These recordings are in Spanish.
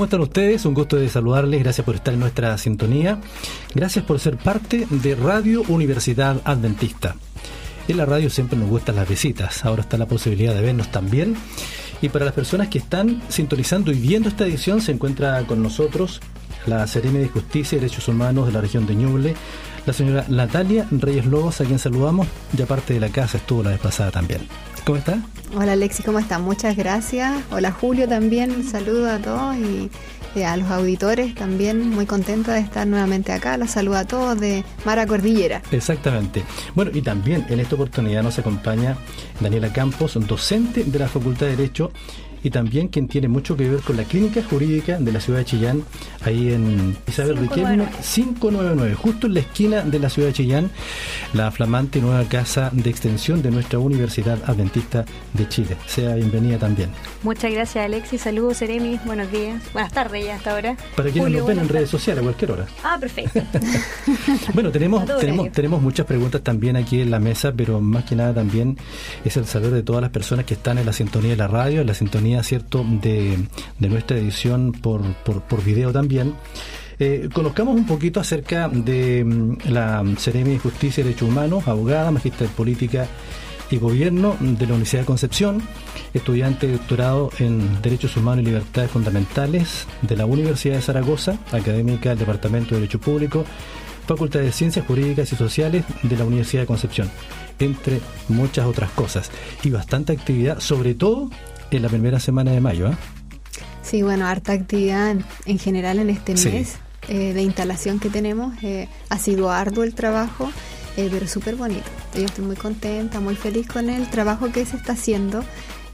¿Cómo están ustedes? Un gusto de saludarles, gracias por estar en nuestra sintonía, gracias por ser parte de Radio Universidad Adventista. En la radio siempre nos gustan las visitas, ahora está la posibilidad de vernos también. Y para las personas que están sintonizando y viendo esta edición, se encuentra con nosotros la Seremi de Justicia y Derechos Humanos de la región de Ñuble, la señora Natalia Reyes Lobos, a quien saludamos, y aparte de la casa estuvo la vez pasada también. ¿Cómo está? Hola Alexis, ¿cómo está? Muchas gracias. Hola Julio también, un saludo a todos y a los auditores también, muy contenta de estar nuevamente acá. Los saludo a todos de Mara Cordillera. Exactamente. Bueno, y también en esta oportunidad nos acompaña Daniela Campos, docente de la Facultad de Derecho y también quien tiene mucho que ver con la clínica jurídica de la ciudad de Chillán, ahí en Isabel Riquelme 599, justo en la esquina de la ciudad de Chillán, la flamante nueva casa de extensión de nuestra Universidad Adventista de Chile. Sea bienvenida también. Muchas gracias, Alexis. Saludos, Seremi. Buenos días. Buenas tardes ya hasta ahora. Para quienes nos ven en redes sociales a cualquier hora. Ah, perfecto. Bueno, tenemos muchas preguntas también aquí en la mesa, pero más que nada también es el saber de todas las personas que están en la sintonía de la radio, en la sintonía, ¿cierto?, de nuestra edición por video también. Conozcamos un poquito acerca de la Seremi de Justicia y Derechos Humanos, abogada, magíster en Política y Gobierno de la Universidad de Concepción, estudiante de doctorado en Derechos Humanos y Libertades Fundamentales de la Universidad de Zaragoza, académica del Departamento de Derecho Público, Facultad de Ciencias Jurídicas y Sociales de la Universidad de Concepción, entre muchas otras cosas. Y bastante actividad, sobre todo en la primera semana de mayo, ¿eh? Sí, bueno, harta actividad en general en este mes de instalación que tenemos. Ha sido arduo el trabajo, pero súper bonito. Yo estoy muy contenta, muy feliz con el trabajo que se está haciendo.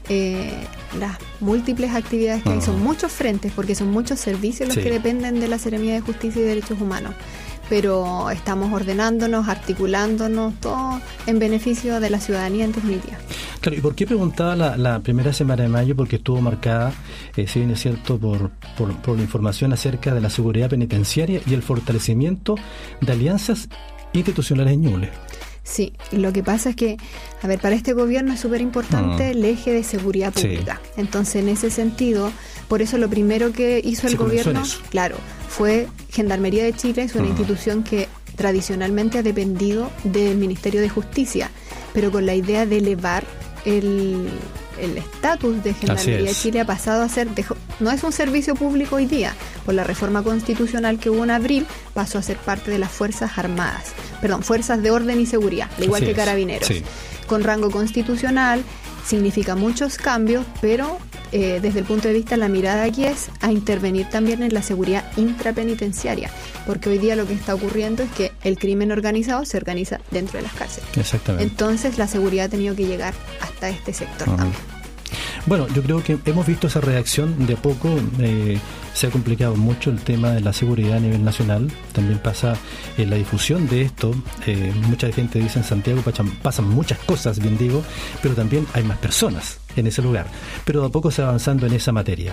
Las múltiples actividades que hay, son muchos frentes, porque son muchos servicios los que dependen de la Seremía de Justicia y Derechos Humanos. Pero estamos ordenándonos, articulándonos, todo en beneficio de la ciudadanía en definitiva. Claro, ¿y por qué preguntaba la primera semana de mayo? Porque estuvo marcada, si bien es cierto, por la información acerca de la seguridad penitenciaria y el fortalecimiento de alianzas institucionales en Ñuble. Sí, lo que pasa es que, para este gobierno es súper importante el eje de seguridad pública. Sí. Entonces, en ese sentido, por eso lo primero que hizo el gobierno, claro, fue Gendarmería de Chile, es una institución que tradicionalmente ha dependido del Ministerio de Justicia, pero con la idea de elevar el estatus de Gendarmería de Chile, ha pasado a ser, no es un servicio público hoy día, por la reforma constitucional que hubo en abril, pasó a ser parte de las Fuerzas Armadas, Fuerzas de Orden y Seguridad, al igual que Carabineros, con rango constitucional. Significa muchos cambios, pero desde el punto de vista, la mirada aquí es a intervenir también en la seguridad intrapenitenciaria, porque hoy día lo que está ocurriendo es que el crimen organizado se organiza dentro de las cárceles. Exactamente. Entonces la seguridad ha tenido que llegar hasta este sector también. Bueno, yo creo que hemos visto esa reacción de a poco. Se ha complicado mucho el tema de la seguridad a nivel nacional. También pasa la difusión de esto. Mucha gente dice en Santiago pasan muchas cosas, bien digo, pero también hay más personas en ese lugar. Pero de a poco se va avanzando en esa materia.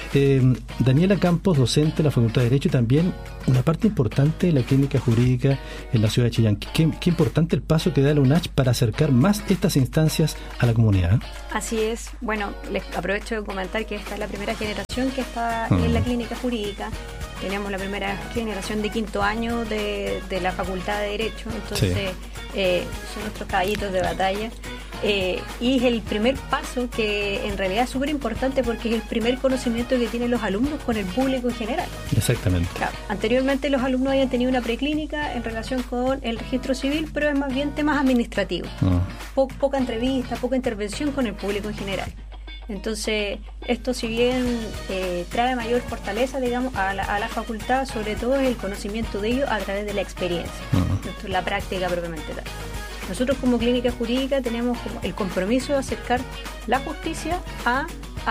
Daniela Campos, docente de la Facultad de Derecho y también una parte importante de la clínica jurídica en la ciudad de Chillán. Qué importante el paso que da la UNACH para acercar más estas instancias a la comunidad, ¿eh? Así es. Bueno, les aprovecho de comentar que esta es la primera generación que está en la clínica jurídica. Tenemos la primera generación de quinto año de la Facultad de Derecho, entonces son nuestros caballitos de batalla. Y es el primer paso que en realidad es súper importante porque es el primer conocimiento que tienen los alumnos con el público en general. Exactamente. Claro, anteriormente los alumnos habían tenido una preclínica en relación con el registro civil, pero es más bien temas administrativos. Poca entrevista, poca intervención con el público en general. Entonces, esto si bien trae mayor fortaleza, digamos, a la facultad, sobre todo es el conocimiento de ellos a través de la experiencia, esto es la práctica propiamente tal. Nosotros como clínica jurídica tenemos como el compromiso de acercar la justicia a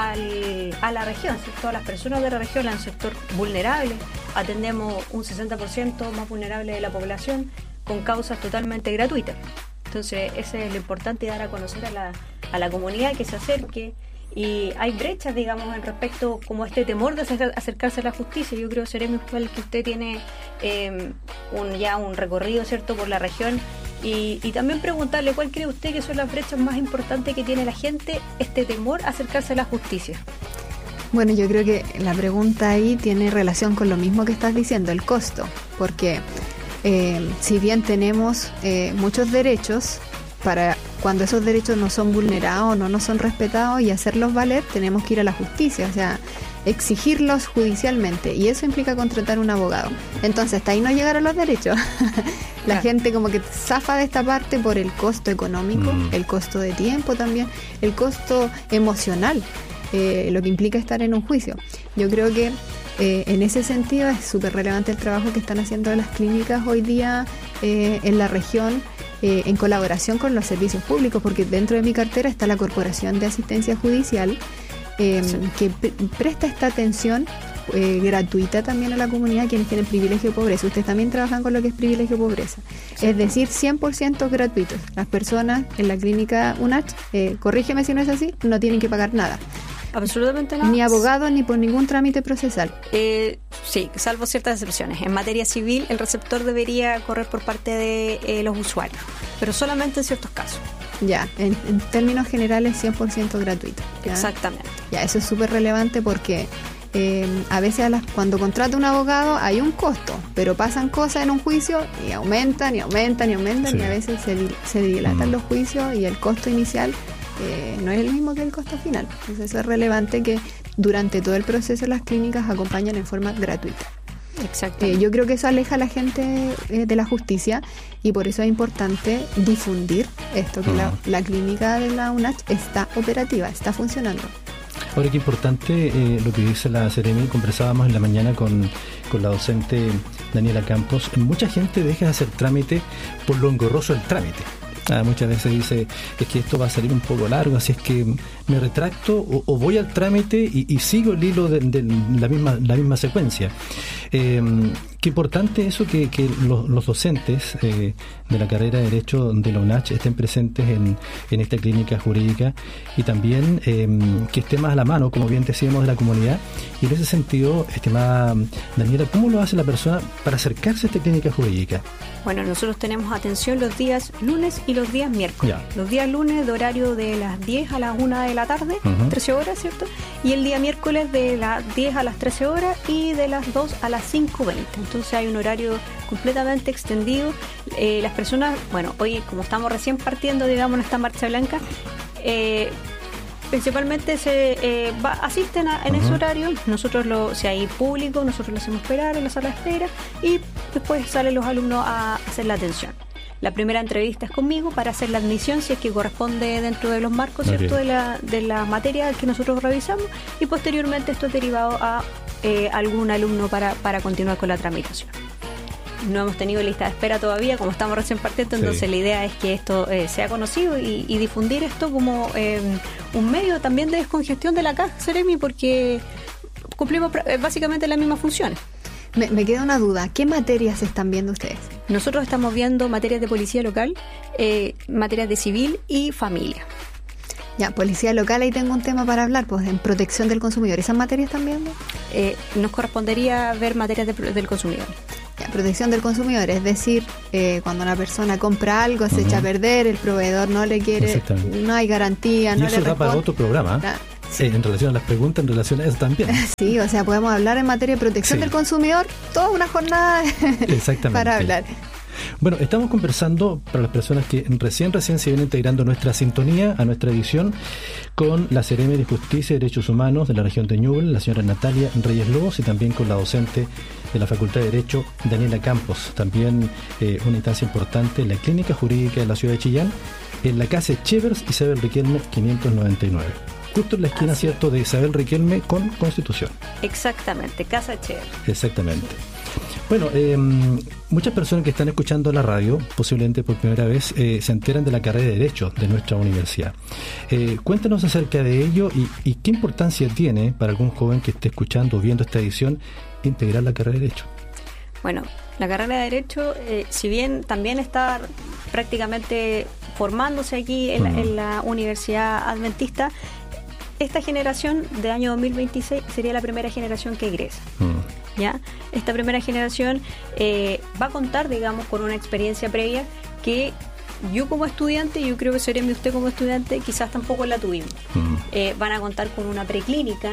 la región, ¿cierto? A las personas de la región, al sector vulnerable. Atendemos un 60% más vulnerable de la población con causas totalmente gratuitas. Entonces, ese es lo importante, dar a conocer a la comunidad, que se acerque. Y hay brechas, digamos, en respecto como este temor de acercarse a la justicia. Yo creo, Seremi, que usted tiene un recorrido, ¿cierto?, por la región. Y también preguntarle, ¿cuál cree usted que son las brechas más importantes que tiene la gente, este temor a acercarse a la justicia? Bueno, yo creo que la pregunta ahí tiene relación con lo mismo que estás diciendo, el costo, porque si bien tenemos muchos derechos, para cuando esos derechos no son vulnerados, no son respetados y hacerlos valer, tenemos que ir a la justicia, o sea, exigirlos judicialmente, y eso implica contratar un abogado. Entonces, hasta ahí no llegaron los derechos. La gente como que zafa de esta parte por el costo económico, el costo de tiempo también, el costo emocional, lo que implica estar en un juicio. Yo creo que en ese sentido es súper relevante el trabajo que están haciendo las clínicas hoy día en la región, en colaboración con los servicios públicos, porque dentro de mi cartera está la Corporación de Asistencia Judicial, que presta esta atención gratuita también a la comunidad, quienes tienen privilegio de pobreza. Ustedes también trabajan con lo que es privilegio de pobreza, es decir, 100% gratuitos. Las personas en la clínica UNACH, corrígeme si no es así, no tienen que pagar nada. Absolutamente nada. Ni abogado ni por ningún trámite procesal. Sí, salvo ciertas excepciones. En materia civil, el receptor debería correr por parte de los usuarios, pero solamente en ciertos casos. Ya, en términos generales 100% gratuito. ¿Ya? Exactamente. Ya, eso es súper relevante porque a veces cuando contrata un abogado hay un costo, pero pasan cosas en un juicio y aumentan, sí. Y a veces se dilatan los juicios y el costo inicial no es el mismo que el costo final. Entonces eso es relevante, que durante todo el proceso las clínicas acompañan en forma gratuita. Exacto. Yo creo que eso aleja a la gente de la justicia, y por eso es importante difundir esto, que la clínica de la UNACH está operativa, está funcionando. Ahora, qué importante lo que dice la Seremi. Conversábamos en la mañana con la docente Daniela Campos. Mucha gente deja de hacer trámite por lo engorroso del trámite. Muchas veces dice, es que esto va a salir un poco largo, así es que me retracto o voy al trámite y sigo el hilo de la misma secuencia. Qué importante eso, que los docentes de la carrera de Derecho de la UNACH estén presentes en esta clínica jurídica, y también que esté más a la mano, como bien decíamos, de la comunidad. Y en ese sentido, estimada Daniela, ¿cómo lo hace la persona para acercarse a esta clínica jurídica? Bueno, nosotros tenemos atención los días lunes y los días miércoles. Ya. Los días lunes de horario de las 10 a las 1 de la tarde, 13 horas, ¿cierto? Y el día miércoles de las 10 a las 13 horas y de las 2 a las 5:20. Entonces hay un horario completamente extendido. Las personas, bueno, hoy como estamos recién partiendo, digamos, en esta marcha blanca, principalmente asisten en ese horario. Nosotros, si hay público, nosotros lo hacemos esperar en la sala de espera, y después salen los alumnos a hacer la atención. La primera entrevista es conmigo para hacer la admisión, si es que corresponde dentro de los marcos, ¿cierto?, de la materia que nosotros revisamos, y posteriormente esto es derivado a algún alumno para continuar con la tramitación. No hemos tenido lista de espera todavía, como estamos recién partiendo, entonces la idea es que esto sea conocido y difundir esto como un medio también de descongestión de la CAJ, Seremi, porque cumplimos básicamente las mismas funciones. Me queda una duda, ¿qué materias están viendo ustedes? Nosotros estamos viendo materias de policía local, materias de civil y familia. Ya, policía local, ahí tengo un tema para hablar, pues en protección del consumidor. ¿Esas materias están viendo? Nos correspondería ver materias del consumidor. Ya, protección del consumidor, es decir, cuando una persona compra algo, se echa a perder, el proveedor no le quiere, no hay garantía, y no eso le responde. Da para otro programa. Sí. En relación a las preguntas, en relación a eso también. Sí, o sea, podemos hablar en materia de protección del consumidor toda una jornada para hablar. Bueno, estamos conversando, para las personas que recién se vienen integrando a nuestra sintonía, a nuestra edición, con la Seremi de Justicia y Derechos Humanos de la región de Ñuble, la señora Natalia Reyes Lobos, y también con la docente de la Facultad de Derecho, Daniela Campos. También una instancia importante en la Clínica Jurídica de la ciudad de Chillán, en la casa Chevers Isabel Riquelme 599. Justo en la esquina, ¿cierto?, de Isabel Riquelme con Constitución. Exactamente, casa Chevers. Exactamente. Bueno, muchas personas que están escuchando la radio, posiblemente por primera vez, se enteran de la carrera de Derecho de nuestra universidad. Cuéntanos acerca de ello y qué importancia tiene para algún joven que esté escuchando o viendo esta edición integrar la carrera de Derecho. Bueno, la carrera de Derecho, si bien también está prácticamente formándose aquí en la Universidad Adventista, esta generación de año 2026 sería la primera generación que egresa. ¿Ya? Esta primera generación va a contar, digamos, con una experiencia previa que yo como estudiante, yo creo que Seremi, usted como estudiante, quizás tampoco la tuvimos. Van a contar con una preclínica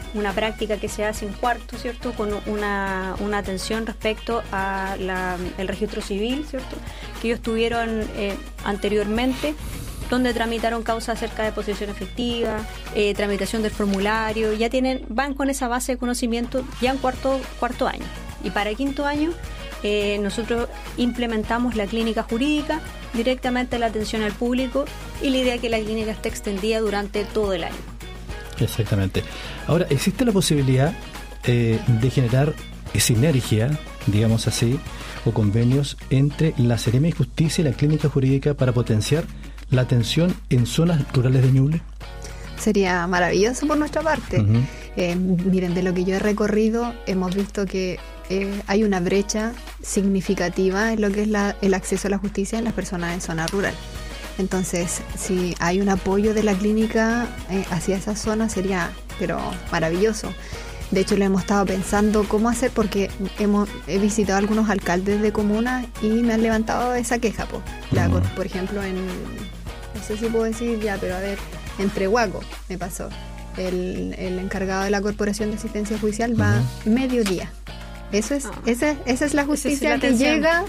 una práctica que se hace en cuarto, ¿cierto? Con una atención respecto a el registro civil, ¿cierto? Que ellos tuvieron anteriormente, donde tramitaron causas acerca de posesión efectiva, tramitación del formulario, van con esa base de conocimiento ya en cuarto año. Y para quinto año nosotros implementamos la clínica jurídica, directamente la atención al público, y la idea es que la clínica esté extendida durante todo el año. Exactamente. Ahora, ¿existe la posibilidad de generar sinergia, digamos así, o convenios entre la Seremi de Justicia y la clínica jurídica para potenciar la atención en zonas rurales de Ñuble? Sería maravilloso por nuestra parte. Miren, de lo que yo he recorrido, hemos visto que hay una brecha significativa en lo que es el acceso a la justicia en las personas en zona rural. Entonces, si hay un apoyo de la clínica hacia esa zona, sería pero maravilloso. De hecho, lo hemos estado pensando cómo hacer, porque he visitado a algunos alcaldes de comunas y me han levantado esa queja. Por ejemplo, no sé si puedo decir ya, pero a ver, en Trehuaco me pasó. El encargado de la Corporación de Asistencia Judicial va mediodía. Esa es la justicia que llega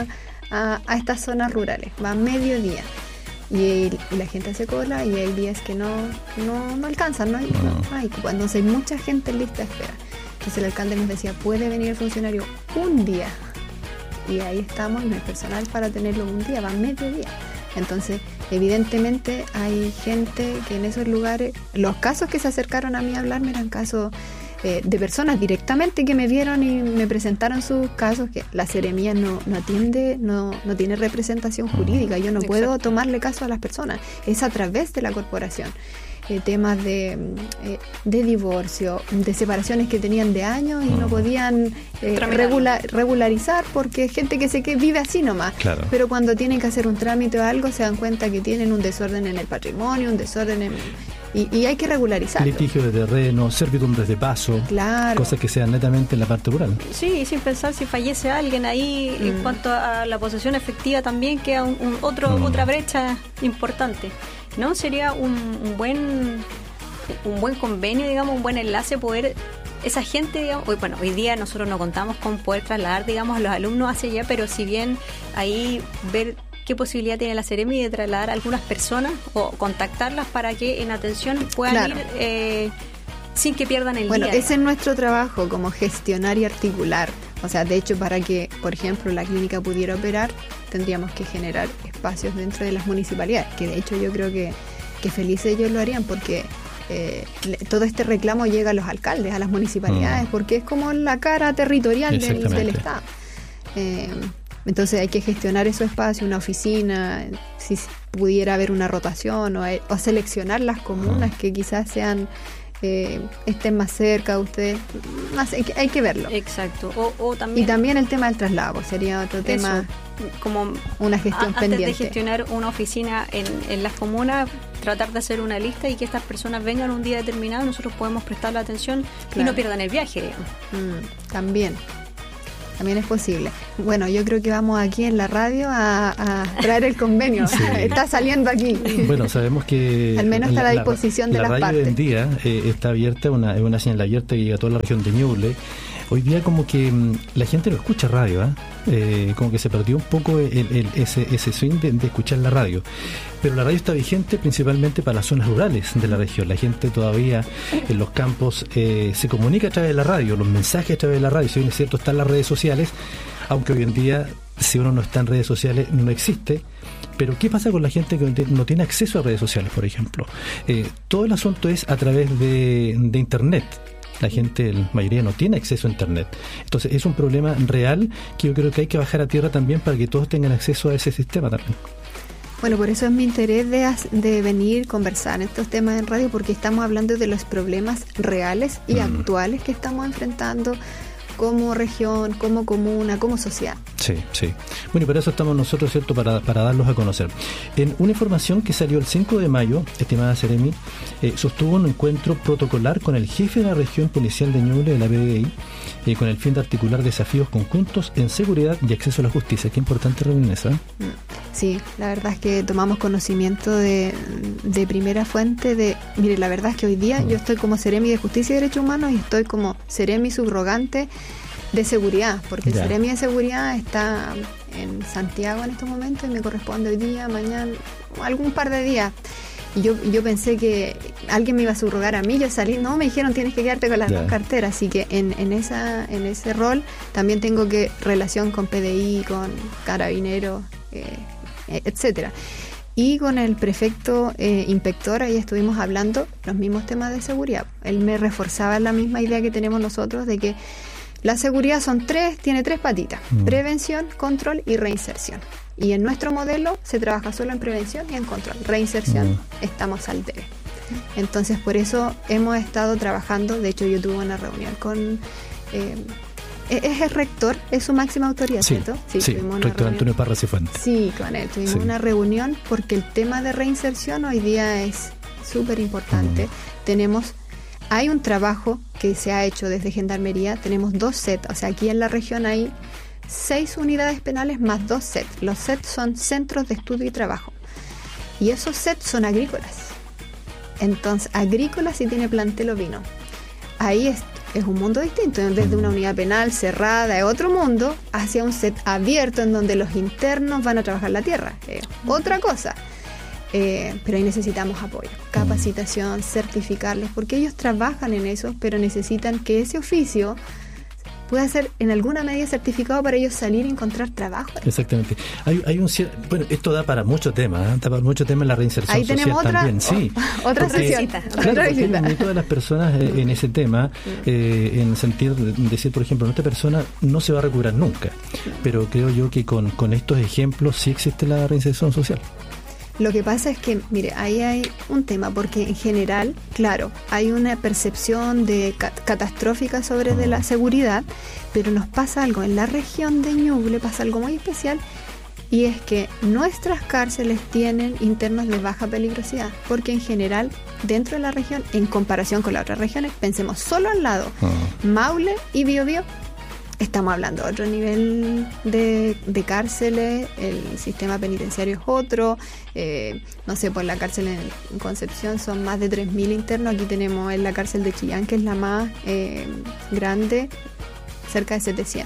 a estas zonas rurales, va mediodía. Y la gente hace cola y hay días que no alcanzan, no hay, cuando hay mucha gente en lista de espera. Entonces el alcalde nos decía, puede venir el funcionario un día, y ahí estamos, y no hay personal para tenerlo un día, va mediodía. Entonces evidentemente hay gente que en esos lugares, los casos que se acercaron a mí a hablarme eran casos de personas directamente que me vieron y me presentaron sus casos, que la Seremía no atiende, no tiene representación jurídica. Yo no puedo tomarle caso a las personas, es a través de la corporación. Temas de divorcio, de separaciones que tenían de años y no podían regularizar, porque es gente que vive así nomás. Claro. Pero cuando tienen que hacer un trámite o algo, se dan cuenta que tienen un desorden en el patrimonio, un desorden y hay que regularizarlo. Litigio de terreno, servidumbres de paso, claro, cosas que sean netamente en la parte rural. Sí, sin pensar si fallece alguien ahí. En cuanto a la posesión efectiva también queda otra brecha importante, ¿no? Sería un buen convenio, digamos, un buen enlace, poder esa gente, digamos, hoy día nosotros no contamos con poder trasladar, digamos, a los alumnos hacia allá, pero si bien ahí ver qué posibilidad tiene la Seremi de trasladar a algunas personas o contactarlas para que en atención puedan ir sin que pierdan el día. Bueno, ese es nuestro trabajo, como gestionar y articular. O sea, de hecho, para que, por ejemplo, la clínica pudiera operar, tendríamos que generar espacios dentro de las municipalidades, que de hecho yo creo que felices ellos lo harían, porque todo este reclamo llega a los alcaldes, a las municipalidades, porque es como la cara territorial del Estado. Entonces hay que gestionar esos espacios, una oficina, si pudiera haber una rotación o seleccionar las comunas que quizás estén más cerca de ustedes. Hay que verlo. Exacto. O también, y también el tema del traslado sería otro tema, como una gestión pendiente. Antes de gestionar una oficina en las comunas, tratar de hacer una lista y que estas personas vengan un día determinado, nosotros podemos prestarle atención y no pierdan el viaje, digamos. También es posible. Bueno, yo creo que vamos aquí en la radio a traer el convenio. Sí. Está saliendo aquí. Bueno, sabemos que al menos está a la disposición de las partes. La radio hoy en día está abierta, es una señal abierta que llega a toda la región de Ñuble. Hoy día como que la gente no escucha radio, como que se perdió un poco ese swing de escuchar la radio. Pero la radio está vigente principalmente para las zonas rurales de la región. La gente todavía en los campos se comunica a través de la radio, los mensajes a través de la radio. Si bien es cierto, están las redes sociales, aunque hoy en día, si uno no está en redes sociales, no existe. Pero ¿qué pasa con la gente que no tiene acceso a redes sociales, por ejemplo? Todo el asunto es a través de Internet. La gente, la mayoría, no tiene acceso a Internet. Entonces es un problema real que yo creo que hay que bajar a tierra también para que todos tengan acceso a ese sistema también. Bueno, por eso es mi interés de venir, conversar estos temas en radio, porque estamos hablando de los problemas reales y actuales que estamos enfrentando como región, como comuna, como sociedad. Sí. Bueno, y para eso estamos nosotros, ¿cierto?, para darlos a conocer. En una información que salió el 5 de mayo, estimada Seremi, sostuvo un encuentro protocolar con el jefe de la región policial de Ñuble, de la PDI, con el fin de articular desafíos conjuntos en seguridad y acceso a la justicia. Qué importante reunión esa. Sí, la verdad es que tomamos conocimiento de primera fuente mire, la verdad es que hoy día yo estoy como Seremi de Justicia y Derechos Humanos y estoy como Seremi subrogante de seguridad, porque el Seremi de Seguridad está en Santiago en estos momentos y me corresponde hoy día, mañana, algún par de días. Y yo pensé que alguien me iba a subrogar a mí, yo salí, no, me dijeron tienes que quedarte con las dos carteras, así que en ese rol también tengo que relación con PDI, con Carabineros, etcétera. Y con el prefecto inspector ahí estuvimos hablando los mismos temas de seguridad. Él me reforzaba la misma idea que tenemos nosotros de que la seguridad tiene tres patitas: prevención, control y reinserción. Y en nuestro modelo se trabaja solo en prevención y en control. Reinserción, estamos al debe. Entonces, por eso hemos estado trabajando. De hecho, yo tuve una reunión con... es el rector, es su máxima autoridad, ¿cierto? Sí, rector Antonio Parra Cifuentes. Sí, con él tuvimos una reunión porque el tema de reinserción hoy día es súper importante. Hay un trabajo que se ha hecho desde Gendarmería, tenemos 2 sets, o sea, aquí en la región hay 6 unidades penales más 2 sets. Los sets son centros de estudio y trabajo. Y esos sets son agrícolas. Entonces, agrícolas sí tiene plantel ovino. Ahí es un mundo distinto, desde una unidad penal cerrada, es otro mundo, hacia un set abierto en donde los internos van a trabajar la tierra. Otra cosa. Pero ahí necesitamos apoyo, capacitación, certificarlos, porque ellos trabajan en eso, pero necesitan que ese oficio pueda ser en alguna medida certificado para ellos salir y encontrar trabajo. Exactamente. Hay un bueno, esto da para muchos temas, da para mucho tema en la reinserción ahí social también. Otra visita. Claro, porque hay todas las personas en ese tema, en el sentido de decir, por ejemplo, esta persona no se va a recuperar nunca, pero creo yo que con estos ejemplos sí existe la reinserción social. Lo que pasa es que, mire, ahí hay un tema, porque en general, claro, hay una percepción catastrófica sobre de la seguridad, pero nos pasa algo, en la región de Ñuble pasa algo muy especial, y es que nuestras cárceles tienen internos de baja peligrosidad, porque en general, dentro de la región, en comparación con las otras regiones, pensemos solo al lado, Maule y Biobío, estamos hablando de otro nivel de cárceles, el sistema penitenciario es otro, no sé, pues la cárcel en Concepción son más de 3.000 internos, aquí tenemos en la cárcel de Chillán, que es la más grande, cerca de 700.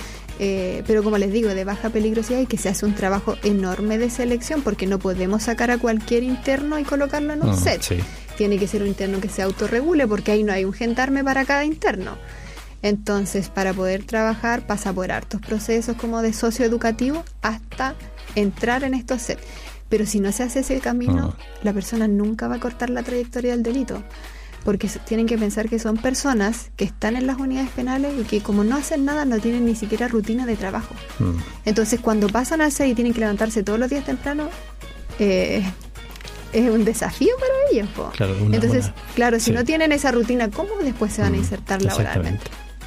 Pero como les digo, de baja peligrosidad, y que se hace un trabajo enorme de selección, porque no podemos sacar a cualquier interno y colocarlo en un set. Tiene que ser un interno que se autorregule, porque ahí no hay un gendarme para cada interno. Entonces, para poder trabajar pasa por hartos procesos como de socioeducativo hasta entrar en estos sets. Pero si no se hace ese camino, la persona nunca va a cortar la trayectoria del delito. Porque tienen que pensar que son personas que están en las unidades penales y que como no hacen nada, no tienen ni siquiera rutina de trabajo. Entonces, cuando pasan al set y tienen que levantarse todos los días temprano, es un desafío para ellos. Claro, entonces, claro, si no tienen esa rutina, ¿cómo después se van a insertar laboralmente?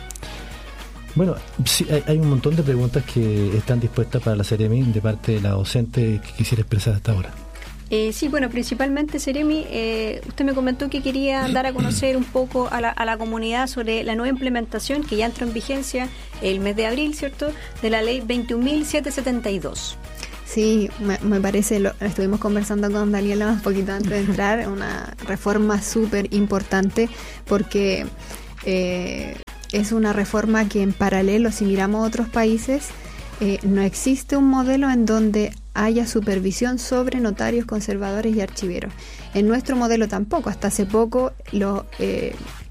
Bueno, sí, hay un montón de preguntas que están dispuestas para la Seremi de parte de la docente que quisiera expresar hasta ahora. Sí, bueno, principalmente, Seremi, usted me comentó que quería dar a conocer un poco a la comunidad sobre la nueva implementación que ya entró en vigencia el mes de abril, ¿cierto?, de la ley 21.772. Sí, me parece, estuvimos conversando con Daniela un poquito antes de entrar, una reforma súper importante porque es una reforma que en paralelo, si miramos a otros países, no existe un modelo en donde haya supervisión sobre notarios, conservadores y archiveros. En nuestro modelo tampoco. Hasta hace poco